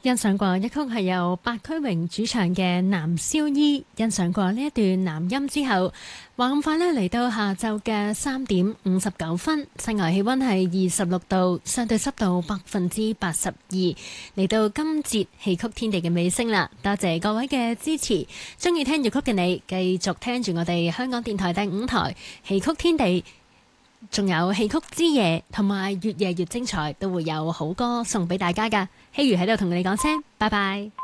欣賞過一曲係由白駒榮主唱嘅《男燒衣》，欣賞過呢一段男音之後，話咁快呢嚟到下晝嘅3:59，室外氣溫係26度，相對濕度82%，嚟到今節戲曲天地嘅尾聲啦。多謝各位嘅支持，中意聽粵曲嘅你，繼續聽住我哋香港電台第5台戲曲天地。仲有戲曲之夜同埋越夜越精彩，都會有好歌送俾大家噶。希如喺度同你講聲拜拜。